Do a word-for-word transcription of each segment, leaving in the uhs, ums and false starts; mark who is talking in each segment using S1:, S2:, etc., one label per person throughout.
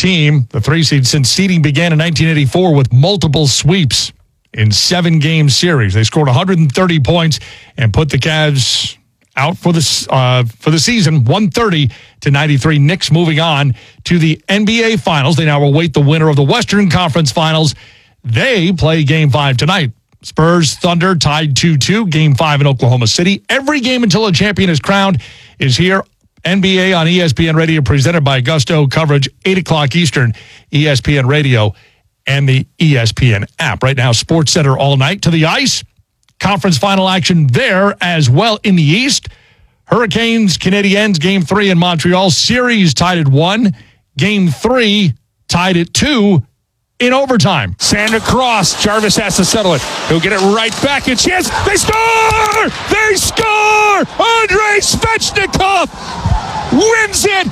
S1: team, the three seed, since seeding began in nineteen eighty-four with multiple sweeps in seven-game series. They scored one hundred thirty points and put the Cavs out for the, uh, for the season, one thirty to ninety-three. Knicks moving on to the N B A Finals. They now await the winner of the Western Conference Finals. They play Game five tonight. Spurs Thunder tied two two, Game five in Oklahoma City. Every game until a champion is crowned is here. N B A on E S P N Radio, presented by Gusto. Coverage, eight o'clock Eastern, E S P N Radio and the E S P N app. Right now, Sports Center all night to the ice. Conference final action there as well in the East. Hurricanes, Canadiens, Game three in Montreal. Series tied at one. Game three tied at two in overtime.
S2: Sand across. Jarvis has to settle it. He'll get it right back. A chance. They score! They score! Andrei Svechnikov wins it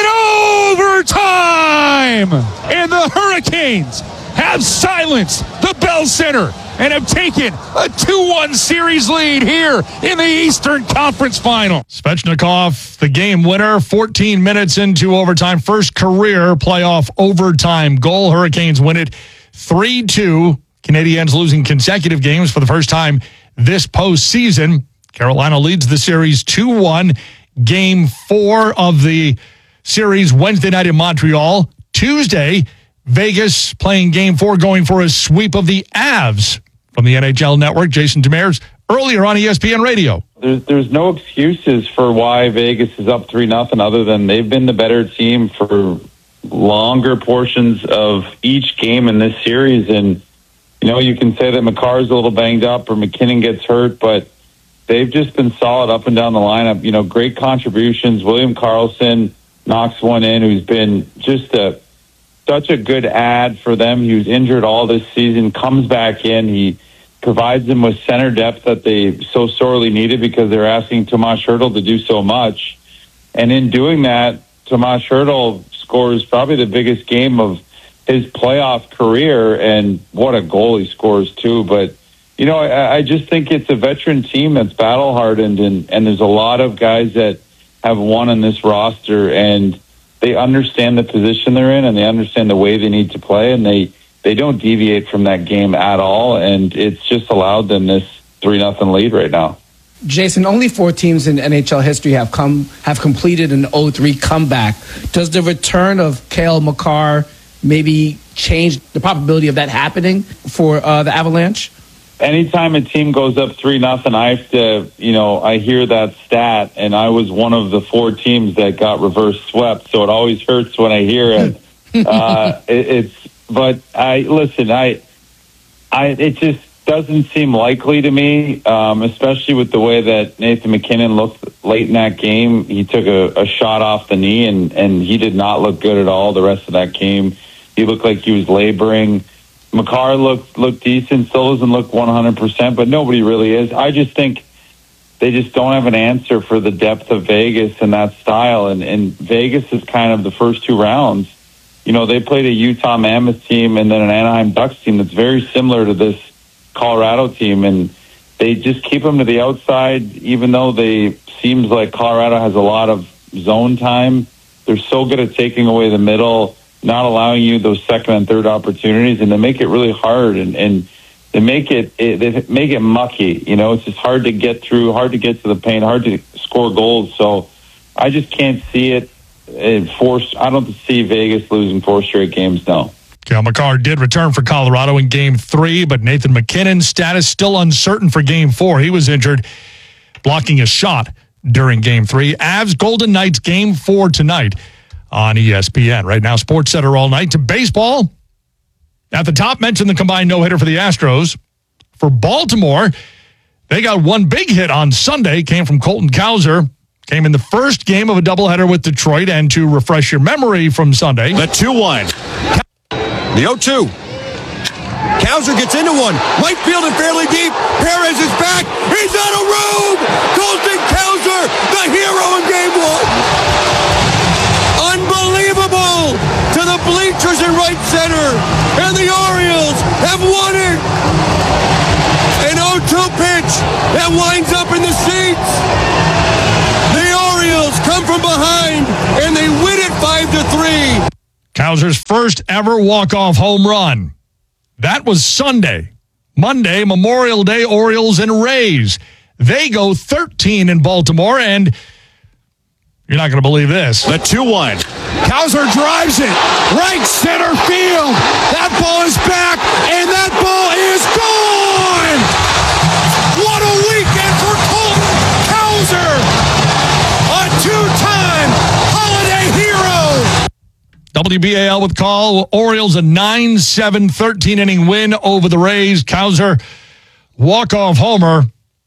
S2: in overtime! And the Hurricanes have silenced the Bell Center and have taken a two one series lead here in the Eastern Conference Final.
S1: Svechnikov, the game winner, fourteen minutes into overtime. First career playoff overtime goal. Hurricanes win it three two. Canadiens losing consecutive games for the first time this postseason. Carolina leads the series two one. Game four of the series Wednesday night in Montreal. Tuesday, Vegas playing game four, going for a sweep of the Avs. From the N H L Network, Jason Demers, earlier on E S P N Radio.
S3: There's, there's no excuses for why Vegas is up three nothing other than they've been the better team for longer portions of each game in this series. And, you know, you can say that McCarr's a little banged up or McKinnon gets hurt, but they've just been solid up and down the lineup. You know, great contributions. William Karlsson knocks one in, who's been just a such a good ad for them. He was injured all this season, comes back in. He provides them with center depth that they so sorely needed because they're asking Tomas Hertl to do so much. And in doing that, Tomas Hertl scores probably the biggest game of his playoff career, and what a goal he scores too. But, you know, I, I just think it's a veteran team that's battle-hardened, and, and there's a lot of guys that have won on this roster, and they understand the position they're in, and they understand the way they need to play, and they, they don't deviate from that game at all, and it's just allowed them this three nothing lead right now.
S4: Jason, only four teams in N H L history have come have completed an oh three comeback. Does the return of Cale Makar maybe change the probability of that happening for uh, the Avalanche?
S3: Anytime a team goes up three nothing, I have to, you know, I hear that stat, and I was one of the four teams that got reverse swept, so it always hurts when I hear it. uh, it it's, but I listen, I, I, it just doesn't seem likely to me, um, especially with the way that Nathan McKinnon looked late in that game. He took a, a shot off the knee, and and he did not look good at all the rest of that game. He looked like he was laboring. Makar looked looked decent, still doesn't look one hundred percent, but nobody really is. I just think they just don't have an answer for the depth of Vegas and that style. And, and Vegas is kind of the first two rounds. You know, they played a Utah Mammoth team and then an Anaheim Ducks team that's very similar to this Colorado team, and they just keep them to the outside, even though they seems like Colorado has a lot of zone time. They're so good at taking away the middle, not allowing you those second and third opportunities, and they make it really hard, and, and they make it, it they make it mucky. You know, it's just hard to get through, hard to get to the paint, hard to score goals. So I just can't see it. it force, I don't see Vegas losing four straight games now.
S1: Cale Makar did return for Colorado in Game three, but Nathan McKinnon's status still uncertain for Game four. He was injured blocking a shot during Game three. Avs Golden Knights Game four tonight on E S P N. Right now, Sports Center all night to baseball. At the top, mentioned the combined no-hitter for the Astros. For Baltimore, they got one big hit on Sunday, came from Colton Cowser. Came in the first game of a doubleheader with Detroit, and to refresh your memory from Sunday.
S5: The two one. The oh two. Cowser gets into one. Right field and fairly deep. Perez is back. He's on a room. Colton Cowser, the hero in game one. Unbelievable. To the bleachers in right center. And the Orioles have won it. An oh two pitch that winds up in the seats. The Orioles come from behind and they win it five to three.
S1: Cowser's first ever walk-off home run. That was Sunday. Monday, Memorial Day, Orioles and Rays. They go thirteen in Baltimore, and you're not going to believe this.
S5: The two one. Cowser drives it. Right center field. That ball is back, and that ball is gone. What a weekend for Colton Cowser. A two-time holiday hero.
S1: W B A L with call. Orioles a nine seven thirteen-inning win over the Rays. Cowser, walk-off homer.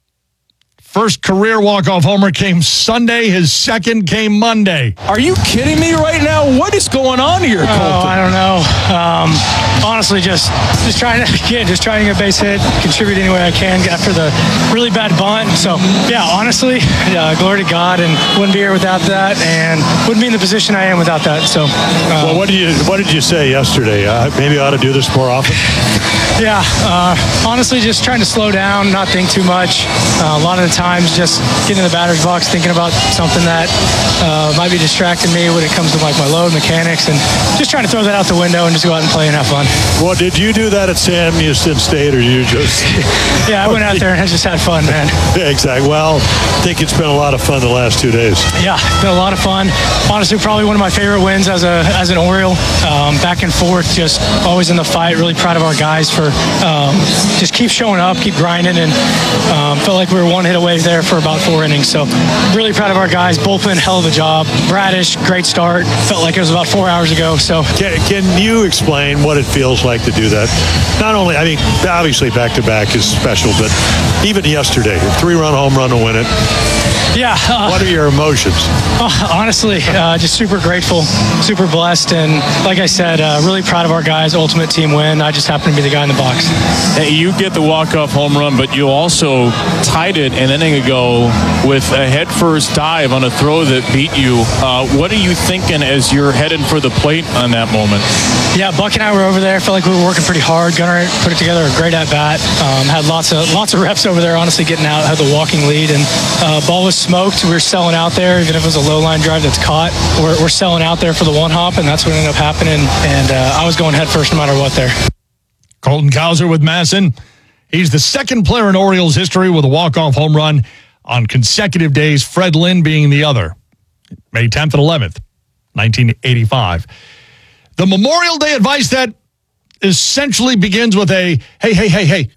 S1: First career walk-off homer came Sunday. His second came Monday.
S2: Are you kidding me right now? What is going on here, Colton?
S6: Oh, I don't know. Um, honestly, just just trying to again, just trying to get a base hit, contribute any way I can after the really bad bunt. So yeah, honestly, uh, glory to God, and wouldn't be here without that, and wouldn't be in the position I am without that. So, um,
S7: well, what did you what did you say yesterday? Uh, maybe I ought to do this more often.
S6: Yeah, uh, honestly, just trying to slow down, not think too much. Uh, a lot of the times, just getting in the batter's box, thinking about something that uh, might be distracting me when it comes to like my load mechanics, and just trying to throw that out the window and just go out and play and have fun.
S7: Well, did you do that at Sam Houston State, or you just?
S6: Yeah, I went out there and I just had fun, man.
S7: Yeah, exactly. Well, I think it's been a lot of fun the last two days.
S6: Yeah, been a lot of fun. Honestly, probably one of my favorite wins as a as an Oriole. Um, back and forth, just always in the fight. Really proud of our guys for um, just keep showing up, keep grinding, and um, felt like we were one hit away there for about four innings. So really proud of our guys. Bullpen, hell of a job. Bradish, great start. Felt like it was about four hours ago. So
S7: Can, can you explain what it feels like to do that? Not only, I mean, obviously back-to-back is special, but even yesterday, a three-run home run to win it.
S6: Yeah. Uh,
S7: what are your emotions?
S6: Uh, honestly, uh, just super grateful, super blessed, and like I said, uh, really proud of our guys. Ultimate team win. I just happen to be the guy in the box.
S8: Hey, you get the walk-off home run, but you also tied it an inning ago with a head-first dive on a throw that beat you. Uh, what are you thinking as you're headed for the plate on that moment?
S6: Yeah, Buck and I were over there. Felt like we were working pretty hard. Gunnar put it together, a great at-bat. Um, had lots of lots of reps over there, honestly, getting out, had the walking lead, and uh, ball was smoked. We were selling out there, even if it was a low-line drive that's caught. We're, we're selling out there for the one-hop, and that's what ended up happening, and uh, I was going head first no matter what there.
S1: Colton Cowser with Masson. He's the second player in Orioles history with a walk-off home run on consecutive days, Fred Lynn being the other. May tenth and eleventh, nineteen eighty-five. The Memorial Day advice that essentially begins with a, hey, hey, hey, hey,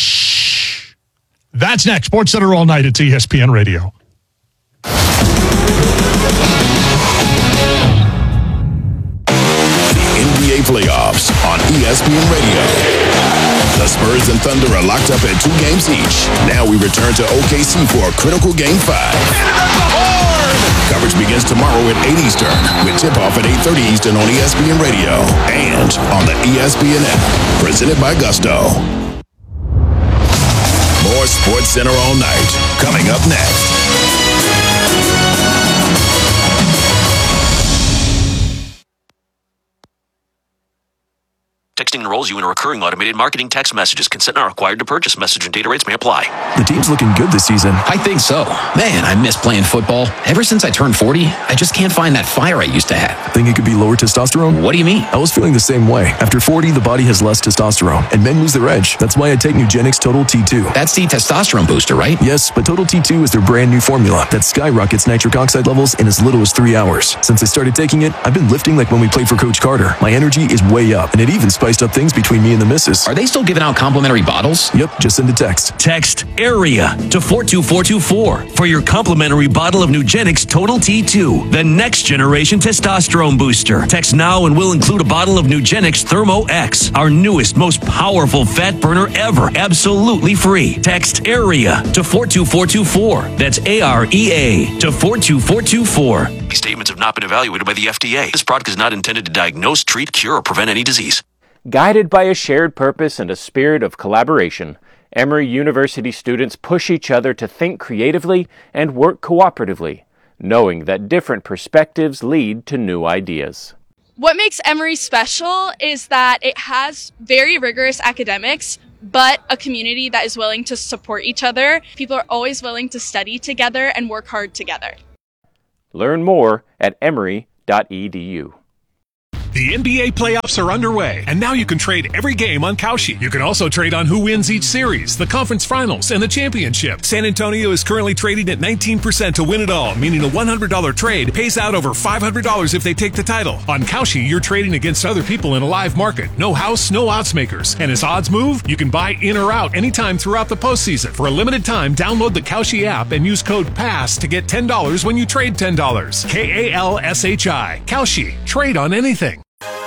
S1: shh. That's next. Sports Center all night at E S P N Radio.
S9: N B A playoffs on E S P N Radio. The Spurs and Thunder are locked up at two games each. Now we return to O K C for a critical game five. Coverage begins tomorrow at eight Eastern with tip-off at eight thirty Eastern on E S P N Radio and on the E S P N app. Presented by Gusto. More Sports Center all night. Coming up next.
S10: Texting enrolls you in a recurring automated marketing text messages. Consent not required to purchase. Message and data rates may apply.
S11: The team's looking good this season.
S12: I think so. Man, I miss playing football. Ever since I turned forty, I just can't find that fire I used to have.
S11: Think it could be lower testosterone?
S12: What do you mean?
S11: I was feeling the same way. After forty, the body has less testosterone, and men lose their edge. That's why I take Nugenix Total T two.
S12: That's the testosterone booster, right?
S11: Yes, but Total T two is their brand new formula that skyrockets nitric oxide levels in as little as three hours. Since I started taking it, I've been lifting like when we played for Coach Carter. My energy is way up, and it even spiced up things between me and the missus.
S12: Are they still giving out complimentary bottles?
S11: Yep, just send a text.
S10: Text AREA to four two four two four for your complimentary bottle of Nugenix Total T two, the next generation testosterone booster. Text now and we'll include a bottle of Nugenix Thermo X, our newest, most powerful fat burner ever, absolutely free. Text AREA to four two four two four. That's A R E A to four two four two four. These statements have not been evaluated by the F D A. This product is not intended to diagnose, treat, cure, or prevent any disease.
S13: Guided by a shared purpose and a spirit of collaboration, Emory University students push each other to think creatively and work cooperatively, knowing that different perspectives lead to new ideas.
S14: What makes Emory special is that it has very rigorous academics, but a community that is willing to support each other. People are always willing to study together and work hard together.
S13: Learn more at emory dot e d u.
S15: The N B A playoffs are underway, and now you can trade every game on Kalshi. You can also trade on who wins each series, the conference finals, and the championship. San Antonio is currently trading at nineteen percent to win it all, meaning a one hundred dollars trade pays out over five hundred dollars if they take the title. On Kalshi, you're trading against other people in a live market. No house, no odds makers. And as odds move, you can buy in or out anytime throughout the postseason. For a limited time, download the Kalshi app and use code PASS to get ten dollars when you trade ten dollars. K A L S H I. Kalshi. Trade on anything.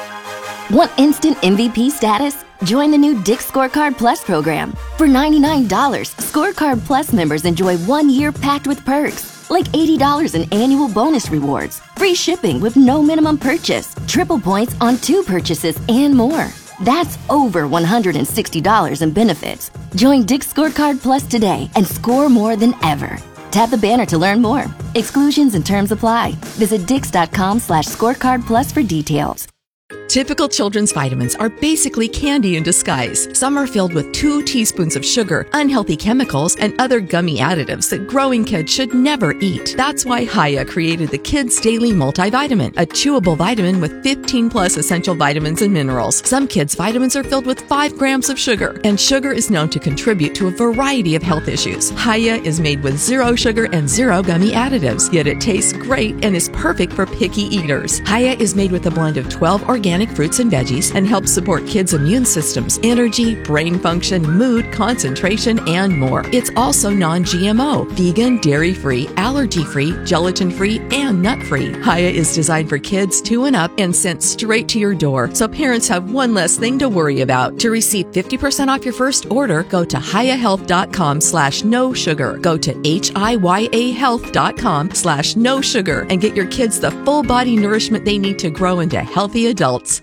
S16: Want instant M V P status? Join the new Dick's Scorecard Plus program. For ninety-nine dollars, Scorecard Plus members enjoy one year packed with perks, like eighty dollars in annual bonus rewards, free shipping with no minimum purchase, triple points on two purchases, and more. That's over one hundred sixty dollars in benefits. Join Dick's Scorecard Plus today and score more than ever. Tap the banner to learn more. Exclusions and terms apply. Visit dix.com slash scorecard plus for details.
S17: Typical children's vitamins are basically candy in disguise. Some are filled with two teaspoons of sugar, unhealthy chemicals, and other gummy additives that growing kids should never eat. That's why Hiya created the Kids Daily Multivitamin, a chewable vitamin with fifteen plus essential vitamins and minerals. Some kids' vitamins are filled with five grams of sugar, and sugar is known to contribute to a variety of health issues. Hiya is made with zero sugar and zero gummy additives, yet it tastes great and is perfect for picky eaters. Hiya is made with a blend of twelve organic fruits and veggies and helps support kids' immune systems, energy, brain function, mood, concentration, and more. It's also non-G M O, vegan, dairy-free, allergy-free, gelatin-free, and nut-free. Hiya is designed for kids two and up and sent straight to your door, so parents have one less thing to worry about. To receive fifty percent off your first order, go to hiyahealth.com slash no sugar. Go to H-I-Y-A health.com slash no sugar and get your kids the full body nourishment they need to grow into healthy adults.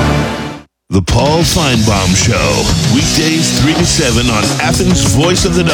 S18: The Paul Feinbaum Show, weekdays three to seven on Athens' Voice of the